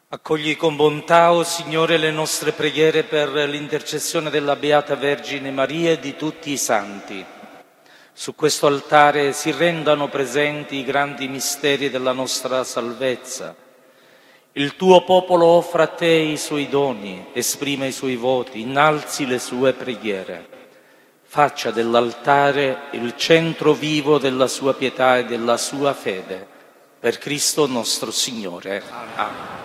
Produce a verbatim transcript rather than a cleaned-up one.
Accogli con bontà, o Signore, le nostre preghiere per l'intercessione della Beata Vergine Maria e di tutti i santi. Su questo altare si rendano presenti i grandi misteri della nostra salvezza. Il tuo popolo offre a te i suoi doni, esprime i suoi voti, innalzi le sue preghiere. Faccia dell'altare il centro vivo della sua pietà e della sua fede. Per Cristo nostro Signore. Amen.